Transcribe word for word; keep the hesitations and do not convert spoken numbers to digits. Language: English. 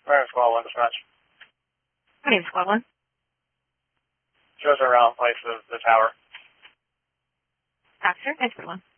Fire Squad one dispatch. My name's Squad one. Shows around place of the tower. Officer, I Squad one.